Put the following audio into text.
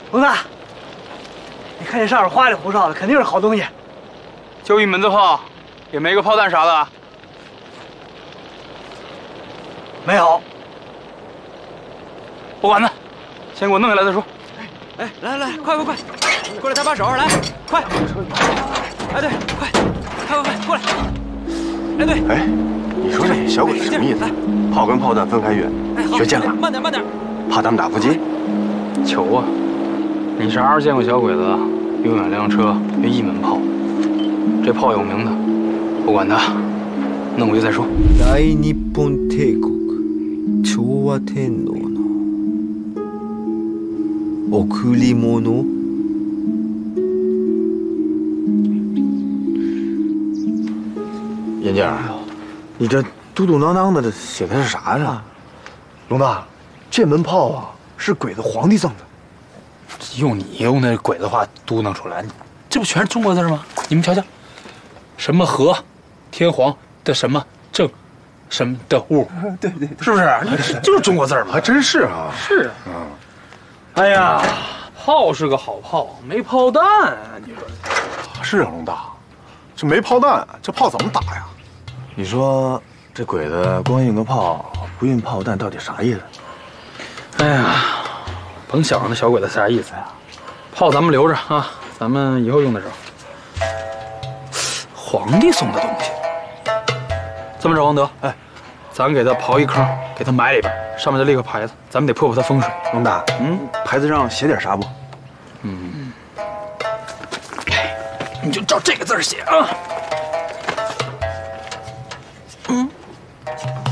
龙大，你看这上面花里胡哨的，肯定是好东西。 就一门子炮，也没个炮弹啥的。 没有。 不管他，先给我弄下来再说。 哎，来，快，过来搭把手，来，快！哎，对，快，过来！哎，对， 哎，你说这小鬼子什么意思？炮跟炮弹分开运，学见了？ 慢点， 怕他们打不进？ 球啊！你啥时候见过小鬼子拥有辆车约一门炮？这炮有名的，不管他，弄回去再说。 大日本帝国昭和天皇の贈り物。 眼镜，你这嘟嘟囔囔的，这写的是啥呀？ 龙大，这门炮啊是鬼子皇帝赠的。 用你用那鬼子话嘟囔出来，这不全是中国字吗？你们瞧瞧，什么和，天皇的什么正，什么的物， 对， 是不是？就是中国字嘛， 还真是啊。 是啊。哎呀，炮是个好炮，没炮弹啊！你说是啊，龙大，这没炮弹，这炮怎么打呀？ 你说这鬼子光运个炮，不运炮弹，到底啥意思？ 哎呀，甭想那小鬼子啥意思呀！炮咱们留着啊，咱们以后用得着。皇帝送的东西，这么着，王德，哎，咱给他刨一坑，给他埋里边，上面再立个牌子，咱们得破他风水。 龙大，牌子上写点啥不？ 你就照这个字写啊。